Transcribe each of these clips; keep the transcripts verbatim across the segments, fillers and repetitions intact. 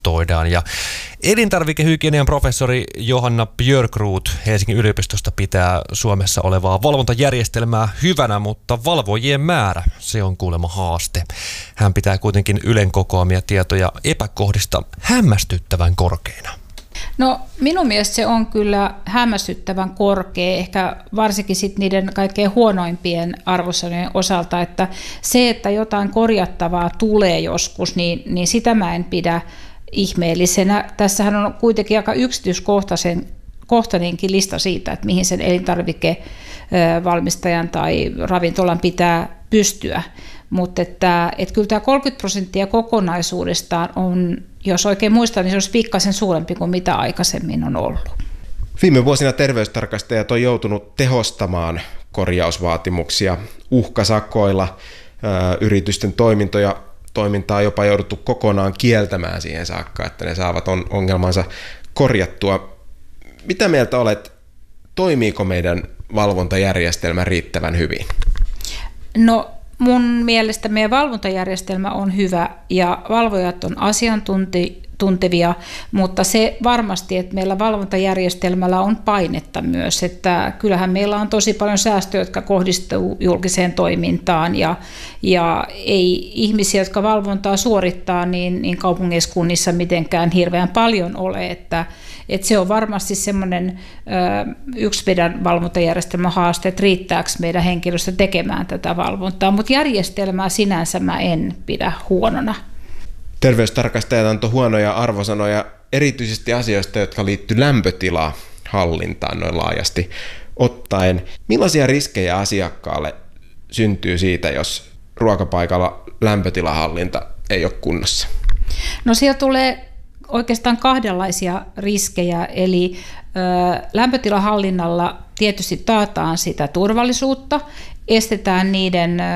raportoidaan. Ja elintarvikehygienian professori Johanna Björkroth Helsingin yliopistosta pitää Suomessa olevaa valvontajärjestelmää hyvänä, mutta valvojien määrä, se on kuulemma haaste. Hän pitää kuitenkin Ylen kokoamia tietoja epäkohdista hämmästyttävän korkeina. No minun mielestä se on kyllä hämmästyttävän korkea, ehkä varsinkin sit niiden kaikkein huonoimpien arvosanojen osalta, että se, että jotain korjattavaa tulee joskus, niin, niin sitä mä en pidä ihmeellisenä. Tässähän on kuitenkin aika yksityiskohtaisen kohtainenkin lista siitä, että mihin sen elintarvikevalmistajan tai ravintolan pitää pystyä. Mutta että, että kyllä tämä kolmekymmentä prosenttia kokonaisuudestaan on, jos oikein muistan, niin se olisi pikkasen suurempi kuin mitä aikaisemmin on ollut. Viime vuosina terveystarkastajat on joutunut tehostamaan korjausvaatimuksia uhkasakoilla. Yritysten toimintoja, toimintaa on jopa jouduttu kokonaan kieltämään siihen saakka, että ne saavat on, ongelmansa korjattua. Mitä mieltä olet, toimiiko meidän valvontajärjestelmä riittävän hyvin? No mun mielestä meidän valvontajärjestelmä on hyvä ja valvojat on asiantuntevia, mutta se varmasti, että meillä valvontajärjestelmällä on painetta myös, että kyllähän meillä on tosi paljon säästöjä, jotka kohdistuu julkiseen toimintaan ja, ja ei ihmisiä, jotka valvontaa suorittaa, niin, niin kaupungeissa mitenkään hirveän paljon ole, että että se on varmasti semmoinen yksi meidän valvontajärjestelmän haaste, että riittääkö meidän henkilöstö tekemään tätä valvontaa, mutta järjestelmää sinänsä mä en pidä huonona. Terveystarkastajat antoi huonoja arvosanoja erityisesti asioista, jotka liittyy lämpötilaa hallintaan noin laajasti ottaen. Millaisia riskejä asiakkaalle syntyy siitä, jos ruokapaikalla lämpötilahallinta ei ole kunnossa? No siellä tulee oikeastaan kahdenlaisia riskejä, eli ö, lämpötilahallinnalla tietysti taataan sitä turvallisuutta, estetään niiden ö,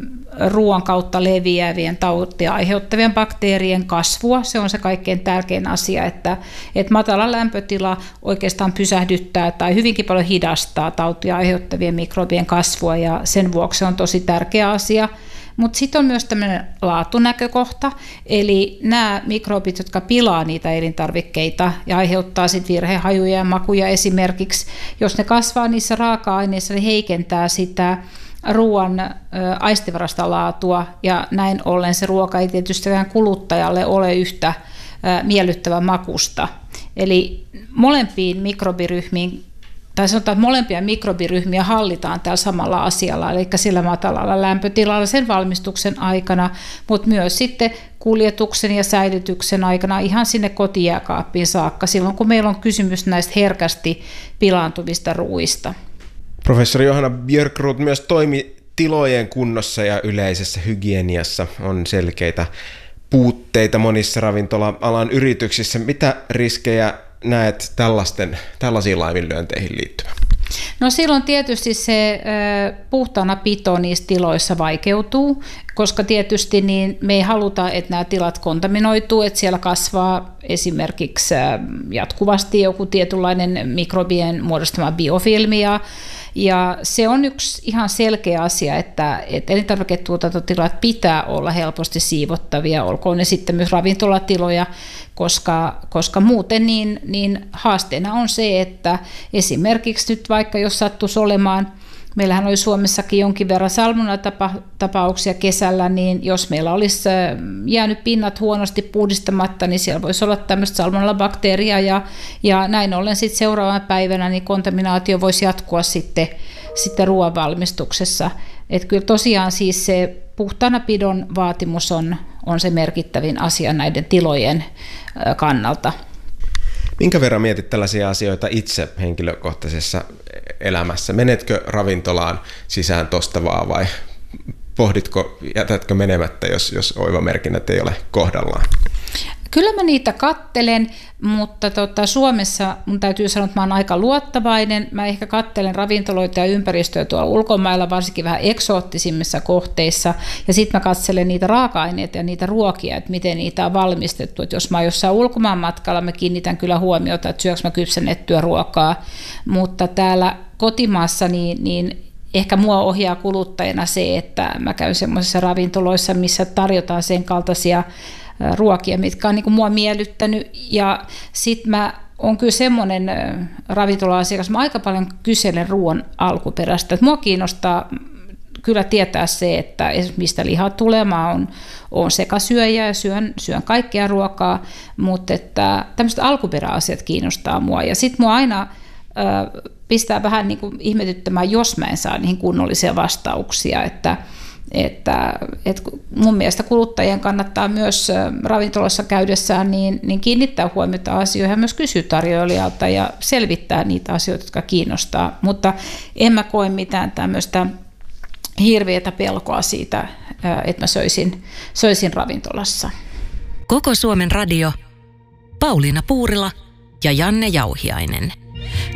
ruoan kautta leviävien tautia aiheuttavien bakteerien kasvua. Se on se kaikkein tärkein asia, että, että matala lämpötila oikeastaan pysähdyttää tai hyvinkin paljon hidastaa tautia aiheuttavien mikrobien kasvua ja sen vuoksi se on tosi tärkeä asia. Mutta sitten on myös tämmöinen laatunäkökohta, eli nämä mikrobit, jotka pilaa niitä elintarvikkeita ja aiheuttaa sitten virhehajuja ja makuja esimerkiksi, jos ne kasvaa niissä raaka-aineissa, niin heikentää sitä ruoan aistivarasta laatua ja näin ollen se ruoka ei tietysti kuluttajalle ole yhtä miellyttävä makusta. Eli molempiin mikrobiryhmiin tai sanotaan, että molempia mikrobiryhmiä hallitaan tällä samalla asialla, eli sillä matalalla lämpötilalla sen valmistuksen aikana, mutta myös sitten kuljetuksen ja säilytyksen aikana ihan sinne kotijääkaappiin saakka, silloin kun meillä on kysymys näistä herkästi pilaantuvista ruuista. Professori Johanna Björkroth myös toimi tilojen kunnossa ja yleisessä hygieniassa on selkeitä puutteita monissa ravintola-alan yrityksissä. Mitä riskejä näet tällaisten, tällaisiin laiminlyönteihin liittyvän? No silloin tietysti se puhtaana pito niissä tiloissa vaikeutuu, koska tietysti niin me ei haluta, että nämä tilat kontaminoituu, että siellä kasvaa esimerkiksi jatkuvasti joku tietynlainen mikrobien muodostama biofilmi ja Ja se on yksi ihan selkeä asia, että, että elintarviketuotantotilat pitää olla helposti siivottavia, olkoon ne sitten myös ravintolatiloja, koska, koska muuten niin, niin haasteena on se, että esimerkiksi nyt vaikka jos sattuisi olemaan, meillähän oli Suomessakin jonkin verran salmonellatapauksia kesällä, niin jos meillä olisi jäänyt pinnat huonosti puhdistamatta, niin siellä voisi olla tämmöistä salmonellabakteeria ja, ja näin ollen sitten seuraavana päivänä niin kontaminaatio voisi jatkua sitten, sitten ruoanvalmistuksessa. Että kyllä tosiaan siis se puhtaanapidon vaatimus on, on se merkittävin asia näiden tilojen kannalta. Minkä verran mietit tällaisia asioita itse henkilökohtaisessa elämässä? Menetkö ravintolaan sisään tosta vaan vai pohditko, jätätkö menemättä, jos, jos oivamerkinnät ei ole kohdallaan? Kyllä mä niitä kattelen, mutta tota, Suomessa mun täytyy sanoa, että mä oon aika luottavainen. Mä ehkä kattelen ravintoloita ja ympäristöä tuolla ulkomailla, varsinkin vähän eksoottisimmissa kohteissa. Ja sitten mä katselen niitä raaka-aineita ja niitä ruokia, että miten niitä on valmistettu. Et jos mä oon jossain ulkomaan matkalla, mä kiinnitän kyllä huomiota, että syöks mä kypsennettyä ruokaa. Mutta täällä kotimaassa niin, niin ehkä mua ohjaa kuluttajana se, että mä käyn semmoisissa ravintoloissa, missä tarjotaan sen kaltaisia ruokia, mitkä on niin kuin mua miellyttänyt. Ja sitten mä on kyllä semmoinen ravintola-asiakas, mä aika paljon kyselen ruoan alkuperästä. Mua kiinnostaa kyllä tietää se, että mistä liha tulee. Mä oon, oon sekasyöjä ja syön, syön kaikkea ruokaa, mutta että tämmöiset alkuperäasiat kiinnostaa mua. Ja sitten mua aina ö, pistää vähän niin kuin ihmetyttämään, jos mä en saa niihin kunnollisia vastauksia. Että, että, että mun mielestä kuluttajien kannattaa myös ravintolassa käydessään niin, niin kiinnittää huomiota asioihin ja myös kysyä tarjoilijalta ja selvittää niitä asioita, jotka kiinnostaa. Mutta en mä koe mitään tämmöistä hirveätä pelkoa siitä, että mä söisin, söisin ravintolassa. Koko Suomen radio, Pauliina Puurila ja Janne Jauhiainen.